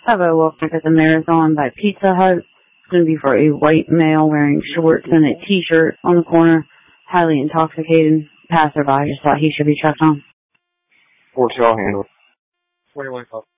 Have a look at the marathon by Pizza Hut. It's going to be for a white male wearing shorts and a t-shirt on the corner, highly intoxicated. Passerby just thought he should be checked on. 4-2, I'll handle it. 41 call.